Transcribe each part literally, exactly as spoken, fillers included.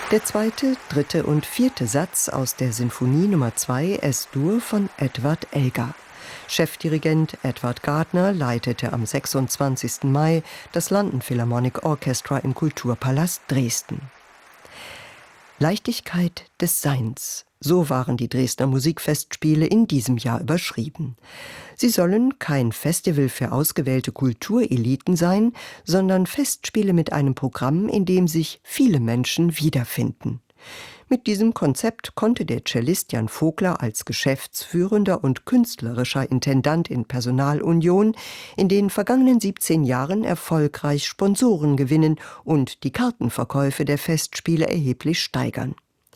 Der zweite, dritte und vierte Satz aus der Sinfonie Nummer zwei Es-Dur von Edward Elgar. Chefdirigent Edward Gardner leitete am sechsundzwanzigsten Mai das London Philharmonic Orchestra im Kulturpalast Dresden. Leichtigkeit des Seins. So waren die Dresdner Musikfestspiele in diesem Jahr überschrieben. Sie sollen kein Festival für ausgewählte Kultureliten sein, sondern Festspiele mit einem Programm, in dem sich viele Menschen wiederfinden. Mit diesem Konzept konnte der Cellist Jan Vogler als geschäftsführender und künstlerischer Intendant in Personalunion in den vergangenen siebzehn Jahren erfolgreich Sponsoren gewinnen und die Kartenverkäufe der Festspiele erheblich steigern.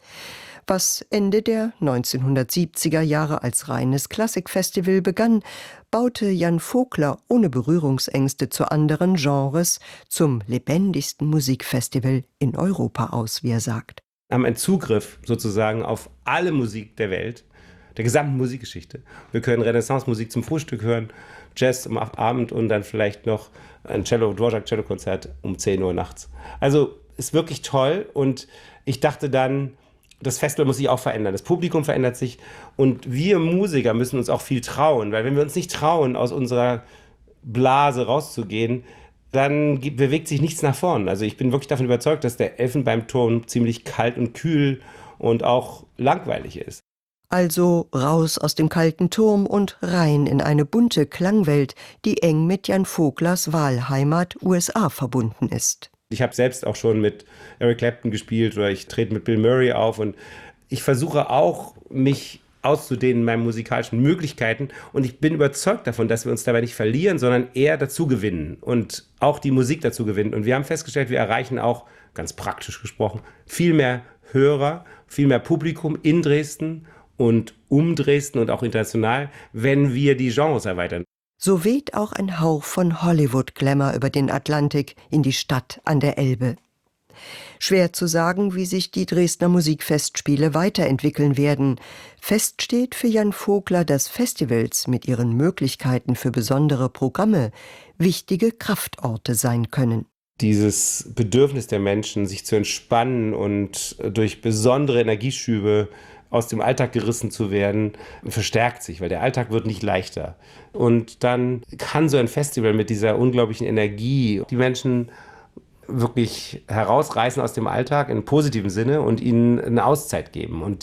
Was Ende der neunzehnhundertsiebziger Jahre als reines Klassikfestival begann, baute Jan Vogler ohne Berührungsängste zu anderen Genres zum lebendigsten Musikfestival in Europa aus, wie er sagt. Wir haben einen Zugriff sozusagen auf alle Musik der Welt, der gesamten Musikgeschichte. Wir können Renaissance-Musik zum Frühstück hören, Jazz am Abend und dann vielleicht noch ein Cello, Dvorak-Cello-Konzert um zehn Uhr nachts. Also ist wirklich toll und ich dachte dann, das Festival muss sich auch verändern, das Publikum verändert sich und wir Musiker müssen uns auch viel trauen, weil wenn wir uns nicht trauen, aus unserer Blase rauszugehen, dann bewegt sich nichts nach vorn. Also ich bin wirklich davon überzeugt, dass der Elfenbeinturm ziemlich kalt und kühl und auch langweilig ist. Also raus aus dem kalten Turm und rein in eine bunte Klangwelt, die eng mit Jan Voglers Wahlheimat U S A verbunden ist. Ich habe selbst auch schon mit Eric Clapton gespielt oder ich trete mit Bill Murray auf und ich versuche auch, mich auszudehnen in meinen musikalischen Möglichkeiten und ich bin überzeugt davon, dass wir uns dabei nicht verlieren, sondern eher dazu gewinnen und auch die Musik dazu gewinnen. Und wir haben festgestellt, wir erreichen auch, ganz praktisch gesprochen, viel mehr Hörer, viel mehr Publikum in Dresden und um Dresden und auch international, wenn wir die Genres erweitern. So weht auch ein Hauch von Hollywood-Glamour über den Atlantik in die Stadt an der Elbe. Schwer zu sagen, wie sich die Dresdner Musikfestspiele weiterentwickeln werden. Fest steht für Jan Vogler, dass Festivals mit ihren Möglichkeiten für besondere Programme wichtige Kraftorte sein können. Dieses Bedürfnis der Menschen, sich zu entspannen und durch besondere Energieschübe aus dem Alltag gerissen zu werden, verstärkt sich, weil der Alltag wird nicht leichter. Und dann kann so ein Festival mit dieser unglaublichen Energie die Menschen wirklich herausreißen aus dem Alltag im positiven Sinne und ihnen eine Auszeit geben. Und